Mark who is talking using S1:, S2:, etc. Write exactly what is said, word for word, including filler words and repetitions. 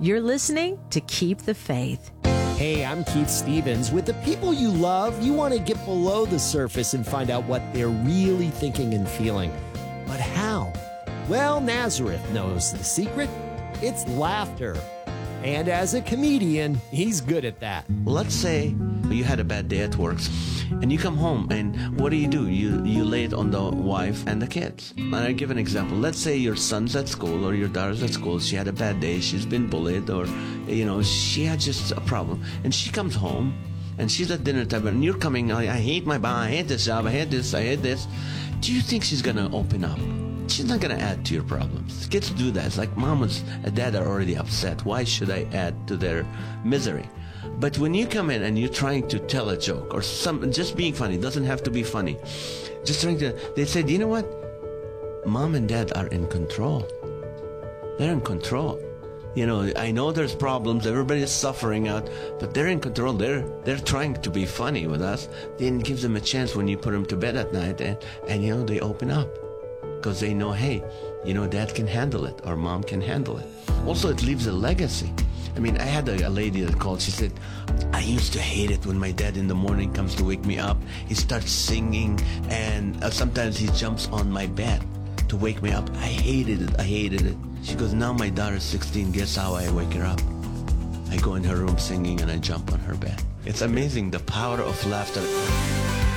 S1: You're listening to Keep the Faith.
S2: Hey, I'm Keith Stevens. With the people you love, you want to get below the surface and find out what they're really thinking and feeling. But how? Well, Nazareth knows the secret. It's laughter. And as a comedian, he's good at that.
S3: Let's say you had a bad day at work and you come home, and what do you do? You you lay it on the wife and the kids. And I give an example. Let's say your son's at school or your daughter's at school. She had a bad day. She's been bullied, or, you know, she had just a problem. And she comes home and she's at dinner table and you're coming, I, I hate my boss, I hate this job, I hate this, I hate this. Do you think she's going to open up? She's not going to add to your problems. Kids do that. It's like mom and dad are already upset. Why should I add to their misery? But when you come in and you're trying to tell a joke or some, just being funny, doesn't have to be funny. Just trying to, they say, do you know what? Mom and dad are in control. They're in control. You know, I know there's problems. Everybody's suffering out, but they're in control. They're they're trying to be funny with us. Then it gives them a chance when you put them to bed at night, and, and you know, they open up. Because they know, hey, you know, dad can handle it or mom can handle it. Also, it leaves a legacy. I mean, I had a, a lady that called. She said, I used to hate it when my dad in the morning comes to wake me up. He starts singing, and uh, sometimes he jumps on my bed to wake me up. I hated it. I hated it. She goes, now my daughter's sixteen. Guess how I wake her up? I go in her room singing and I jump on her bed. It's amazing the power of laughter.